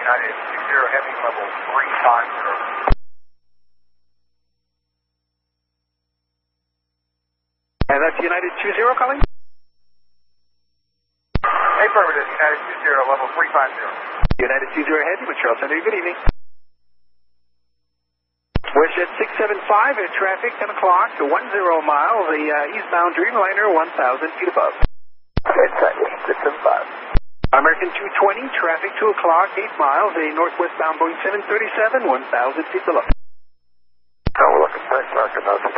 United 20 Heavy, level 350. And that's United 20 calling? Affirmative, United 20, level 350. United 20 Heavy, Montreal Center, good evening. WestJet 675 in traffic, 10 o'clock, 10 miles, the eastbound Dreamliner, 1,000 feet above. Okay, 675. American 220, traffic, 2 o'clock, 8 miles, a northwestbound Boeing 737, 1,000 feet below. We're looking for about